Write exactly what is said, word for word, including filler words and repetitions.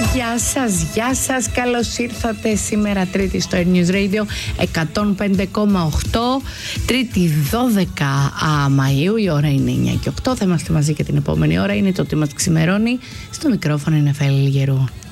Γεια σας, γεια σας, καλώς ήρθατε σήμερα Τρίτη στο Air News Radio εκατόν πέντε κόμμα οκτώ. Τρίτη δώδεκα Μαΐου, η ώρα είναι εννιά και οκτώ. Θα είμαστε μαζί και την επόμενη ώρα, είναι το τι μας ξημερώνει. Στο μικρόφωνο είναι Φέλη Γερού.